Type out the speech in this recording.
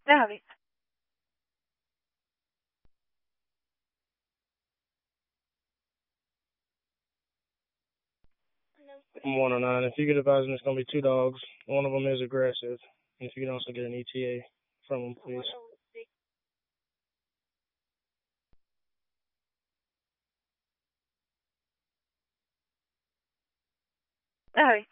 Déjame. 109. If you get advised, it's going to be two dogs. One of them is aggressive. And if you can also get an ETA from them, please. Déjame.